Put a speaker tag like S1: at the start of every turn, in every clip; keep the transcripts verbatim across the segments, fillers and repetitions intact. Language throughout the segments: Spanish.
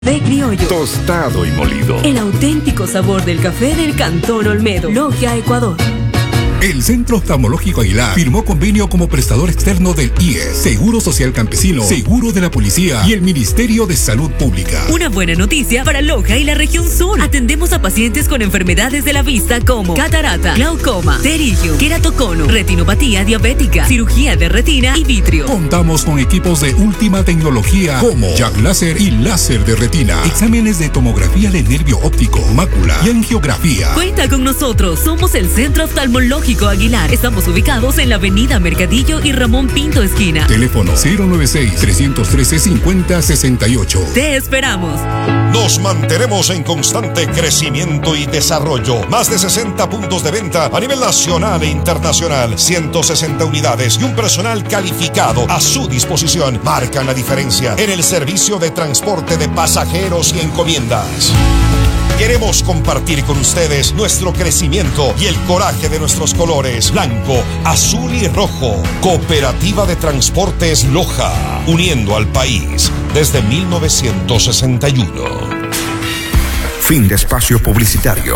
S1: Café criollo,
S2: tostado y molido.
S1: El auténtico sabor del café del Cantón Olmedo, Logia, Ecuador.
S3: El Centro Oftalmológico Aguilar firmó convenio como prestador externo del I E S, Seguro Social Campesino, Seguro de la Policía y el Ministerio de Salud Pública.
S1: Una buena noticia para Loja y la región sur. Atendemos a pacientes con enfermedades de la vista como catarata, glaucoma, pterigio, queratocono, retinopatía diabética, cirugía de retina y vitrio.
S3: Contamos con equipos de última tecnología como Jack Láser y láser de retina, exámenes de tomografía de nervio óptico, mácula y angiografía.
S1: Cuenta con nosotros, somos el Centro Oftalmológico Aguilar. Estamos ubicados en la avenida Mercadillo y Ramón Pinto esquina.
S3: Teléfono cero noventa y seis, tres uno tres, cinco cero seis ocho.
S1: Te esperamos.
S4: Nos mantenemos en constante crecimiento y desarrollo. Más de sesenta puntos de venta a nivel nacional e internacional. ciento sesenta unidades y un personal calificado a su disposición marcan la diferencia en el servicio de transporte de pasajeros y encomiendas. Queremos compartir con ustedes nuestro crecimiento y el coraje de nuestros colores blanco, azul y rojo. Cooperativa de Transportes Loja, uniendo al país desde mil novecientos sesenta y uno.
S2: Fin de espacio publicitario.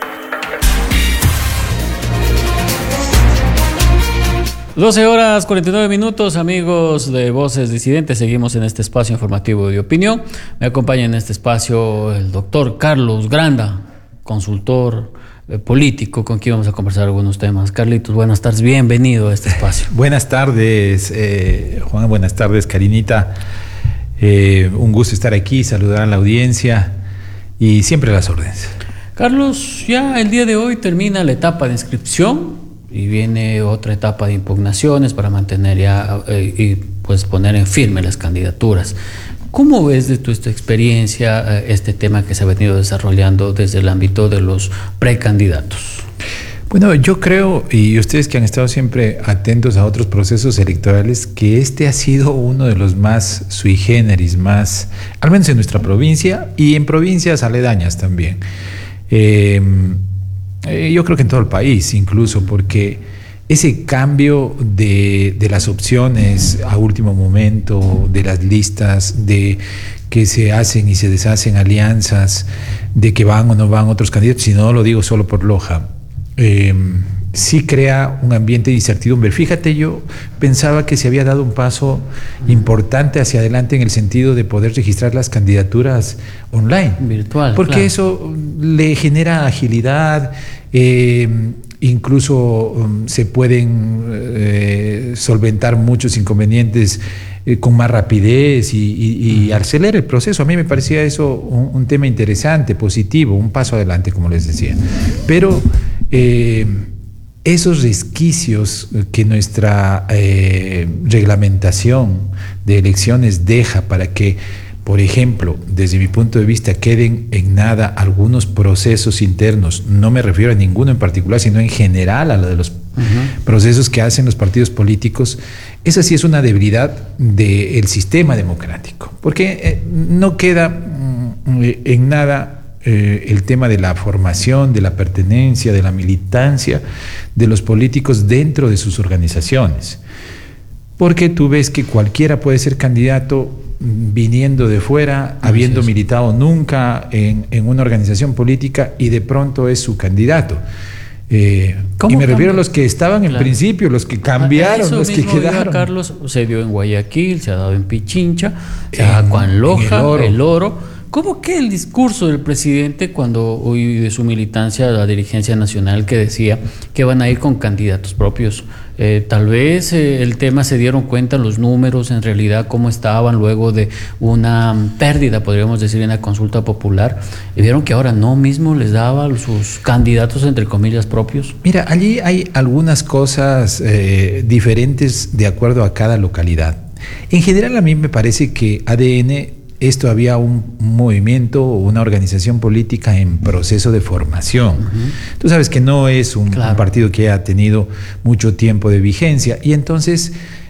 S5: doce horas cuarenta y nueve minutos, amigos de Voces Disidentes. Seguimos en este espacio informativo de opinión. Me acompaña en este espacio el doctor Carlos Granda, consultor eh, político, con quien vamos a conversar algunos temas. Carlitos, buenas tardes, bienvenido a este espacio.
S6: Buenas tardes, eh, Juan, buenas tardes, Karinita. Eh, un gusto estar aquí, saludar a la audiencia y siempre a las órdenes.
S5: Carlos, ya el día de hoy termina la etapa de inscripción y viene otra etapa de impugnaciones para mantener ya eh, y pues poner en firme las candidaturas. ¿Cómo ves de tu esta experiencia eh, este tema que se ha venido desarrollando desde el ámbito de los precandidatos?
S6: Bueno, yo creo, y ustedes que han estado siempre atentos a otros procesos electorales, que este ha sido uno de los más sui generis, más, al menos en nuestra provincia y en provincias aledañas también. Eh, Yo creo que en todo el país, incluso, porque ese cambio de, de las opciones a último momento, de las listas, de que se hacen y se deshacen alianzas, de que van o no van otros candidatos, y no lo digo solo por Loja, eh, sí crea un ambiente de incertidumbre. Fíjate, yo pensaba que se había dado un paso importante hacia adelante en el sentido de poder registrar las candidaturas online.
S5: Virtual.
S6: Porque
S5: claro.
S6: Eso le genera agilidad, eh, incluso um, se pueden eh, solventar muchos inconvenientes eh, con más rapidez y, y, y acelera el proceso. A mí me parecía eso un, un tema interesante, positivo, un paso adelante, como les decía. Pero eh, esos resquicios que nuestra eh, reglamentación de elecciones deja para que, por ejemplo, desde mi punto de vista, queden en nada algunos procesos internos, no me refiero a ninguno en particular, sino en general a lo de los uh-huh. procesos que hacen los partidos políticos, esa sí es una debilidad del sistema democrático, porque eh, no queda mm, en nada Eh, el tema de la formación, de la pertenencia, de la militancia de los políticos dentro de sus organizaciones. Porque tú ves que cualquiera puede ser candidato viniendo de fuera, no, habiendo sí, sí. militado nunca en, en una organización política y de pronto es su candidato. Eh, y me refiero a los que estaban claro. en principio, los que cambiaron, los que quedaron.
S5: Carlos, se dio en Guayaquil, se ha dado en Pichincha, se ha dado en Loja, el oro. El oro. ¿Cómo que el discurso del presidente cuando hoy de su militancia, la dirigencia nacional, que decía que van a ir con candidatos propios? Eh, tal vez eh, el tema se dieron cuenta los números en realidad cómo estaban luego de una pérdida, podríamos decir, en la consulta popular, y vieron que ahora no mismo les daba sus candidatos entre comillas propios.
S6: Mira, allí hay algunas cosas eh, diferentes de acuerdo a cada localidad. En general a mí me parece que A D N es todavía un, un movimiento o una organización política en proceso de formación. Uh-huh. Tú sabes que no es un, claro. un partido que haya tenido mucho tiempo de vigencia y entonces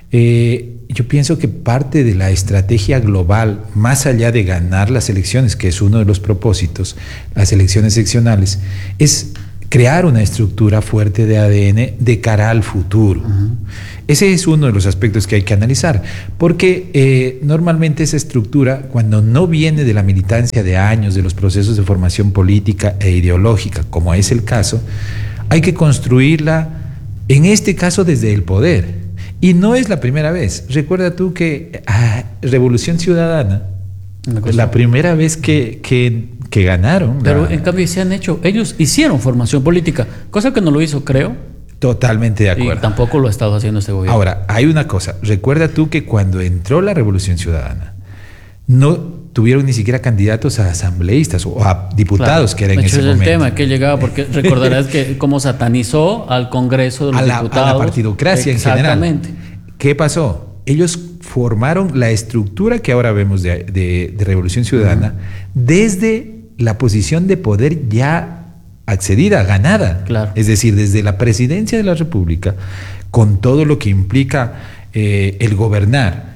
S6: eh, yo pienso que parte de la estrategia global, más allá de ganar las elecciones, que es uno de los propósitos, las elecciones seccionales, es crear una estructura fuerte de A D N de cara al futuro. Uh-huh. Ese es uno de los aspectos que hay que analizar, porque eh, normalmente esa estructura, cuando no viene de la militancia de años, de los procesos de formación política e ideológica, como es el caso, hay que construirla, en este caso, desde el poder. Y no es la primera vez. Recuerda tú que ah, Revolución Ciudadana, la primera vez que, que, que ganaron.
S5: Pero
S6: la,
S5: en cambio se han hecho, ellos hicieron formación política, cosa que no lo hizo, creo.
S6: Totalmente de acuerdo.
S5: Y tampoco lo ha estado haciendo este gobierno.
S6: Ahora, hay una cosa. Recuerda tú que cuando entró la Revolución Ciudadana, no tuvieron ni siquiera candidatos a asambleístas o a diputados, claro, que era en ese
S5: es
S6: momento.
S5: el tema que llegaba, porque recordarás que cómo satanizó al Congreso de los
S6: a la,
S5: diputados.
S6: A la partidocracia en general.
S5: Exactamente.
S6: ¿Qué pasó? Ellos formaron la estructura que ahora vemos de, de, de Revolución Ciudadana uh-huh. desde la posición de poder ya accedida, ganada.
S5: Claro.
S6: Es decir, desde la presidencia de la República, con todo lo que implica eh, el gobernar,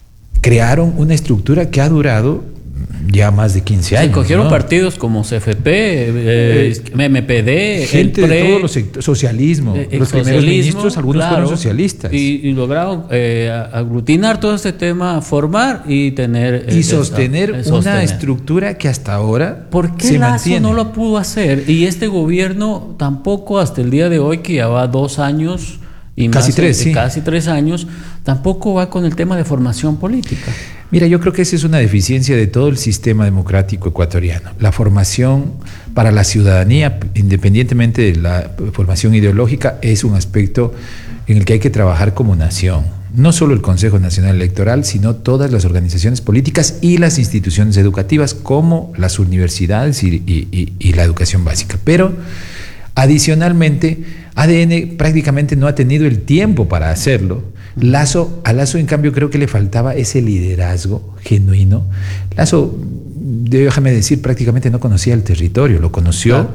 S6: crearon una estructura que ha durado ya más de quince años.
S5: Se cogieron
S6: ¿no?
S5: partidos como C F P, eh, eh, M P D,
S6: gente
S5: el P R E,
S6: de todos los sectores, socialismo,
S5: eh,
S6: los primeros ministros, algunos
S5: claro,
S6: fueron socialistas.
S5: Y, y lograron eh, aglutinar todo este tema, formar y tener...
S6: Y
S5: eh,
S6: sostener
S5: esa,
S6: una
S5: sostener.
S6: estructura que hasta ahora
S5: ¿Por qué
S6: se
S5: Lazo
S6: mantiene?
S5: no lo pudo hacer? Y este gobierno tampoco hasta el día de hoy, que ya va dos años... Y
S6: casi
S5: más,
S6: tres,
S5: eh,
S6: sí.
S5: Casi tres años, tampoco va con el tema de formación política.
S6: Mira, yo creo que esa es una deficiencia de todo el sistema democrático ecuatoriano. La formación para la ciudadanía, independientemente de la formación ideológica, es un aspecto en el que hay que trabajar como nación. No solo el Consejo Nacional Electoral, sino todas las organizaciones políticas y las instituciones educativas, como las universidades y, y, y, y la educación básica. Pero, adicionalmente, A D N prácticamente no ha tenido el tiempo para hacerlo. Lazo, a Lazo, en cambio, creo que le faltaba ese liderazgo genuino. Lazo, déjame decir, prácticamente no conocía el territorio, lo conoció claro.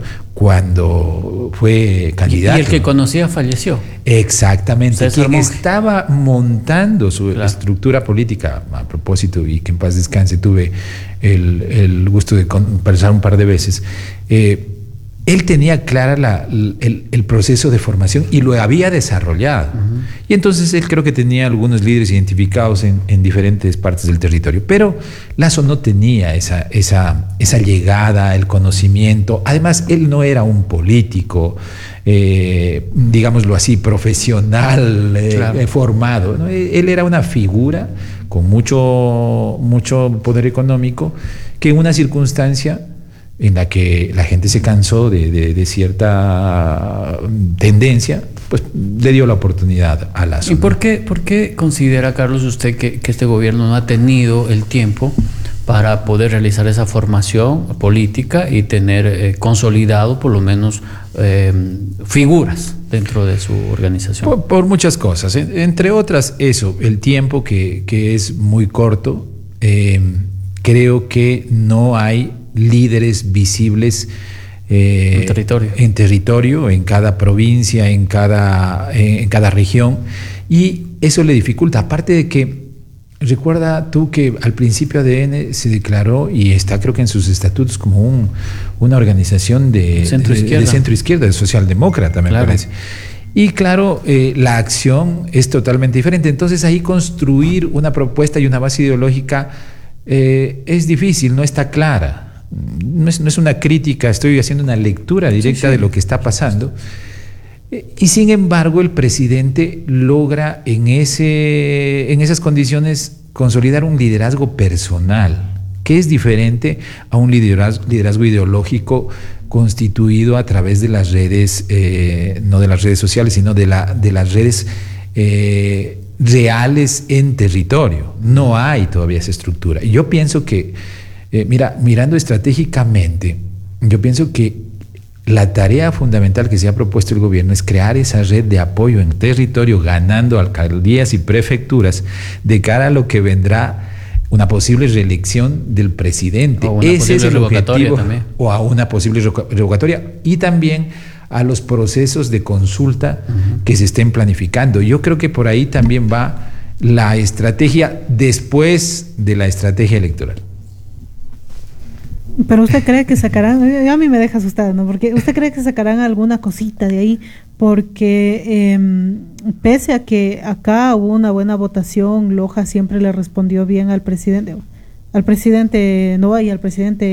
S6: cuando fue candidato.
S5: Y el que conocía falleció.
S6: Exactamente.
S5: César
S6: Quien
S5: Monge.
S6: estaba montando su
S5: claro.
S6: estructura política, a propósito, y que en paz descanse, tuve el, el gusto de conversar un par de veces, eh, él tenía clara la, el, el proceso de formación y lo había desarrollado. Uh-huh. Y entonces él creo que tenía algunos líderes identificados en, en diferentes partes del territorio. Pero Lazo no tenía esa, esa, esa llegada, el conocimiento. Además, él no era un político, eh, digámoslo así, profesional, eh, claro. eh, formado, ¿no? Él era una figura con mucho, mucho poder económico que en una circunstancia en la que la gente se cansó de, de, de cierta tendencia, pues le dio la oportunidad a Lazo.
S5: ¿Y por qué, por qué considera, Carlos, usted que, que este gobierno no ha tenido el tiempo para poder realizar esa formación política y tener eh, consolidado por lo menos eh, figuras dentro de su organización?
S6: Por, por muchas cosas, entre otras eso, el tiempo que, que es muy corto. Eh, creo que no hay líderes visibles eh,
S5: en territorio.
S6: en territorio, en cada provincia, en cada, en cada región, y eso le dificulta. Aparte de que, recuerda tú que al principio A D N se declaró, y está creo que en sus estatutos, como un, una organización de centro izquierda, de, de, centro -izquierda, de socialdemócrata, me
S5: claro.
S6: parece. Y claro, eh, la acción es totalmente diferente. Entonces ahí construir una propuesta y una base ideológica eh, es difícil, no está clara. No es, no es una crítica, estoy haciendo una lectura directa sí, sí. de lo que está pasando. Y sin embargo, el presidente logra en, ese, en esas condiciones consolidar un liderazgo personal, que es diferente a un liderazgo, liderazgo ideológico constituido a través de las redes, eh, no de las redes sociales, sino de, la, de las redes eh, reales en territorio. No hay todavía esa estructura. Y yo pienso que Eh, mira, mirando estratégicamente, yo pienso que la tarea fundamental que se ha propuesto el gobierno es crear esa red de apoyo en territorio, ganando alcaldías y prefecturas de cara a lo que vendrá una posible reelección del presidente.
S5: O una
S6: Ese es el objetivo,
S5: también.
S6: O a una posible revocatoria, y también a los procesos de consulta uh-huh. que se estén planificando. Yo creo que por ahí también va la estrategia después de la estrategia electoral.
S7: Pero usted cree que sacarán, a mí me deja asustada, ¿no? Porque usted cree que sacarán alguna cosita de ahí, porque eh, pese a que acá hubo una buena votación, Loja siempre le respondió bien al presidente, al presidente Noa y al presidente